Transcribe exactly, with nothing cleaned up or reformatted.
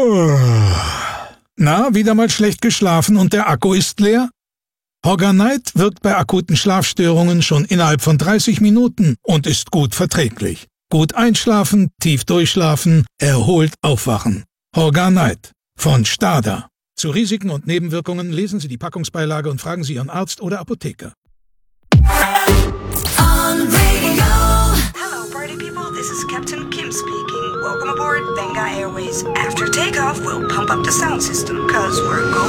Na, wieder mal schlecht geschlafen und der Akku ist leer? Horganite wirkt bei akuten Schlafstörungen schon innerhalb von dreißig Minuten und ist gut verträglich. Gut einschlafen, tief durchschlafen, erholt aufwachen. Horganite von Stada. Zu Risiken und Nebenwirkungen lesen Sie die Packungsbeilage und fragen Sie Ihren Arzt oder Apotheker. On radio. Hello, party people. This is Captain Kim speaking. Welcome aboard Benga Airways. After takeoff, we'll pump up the sound system, cause we're going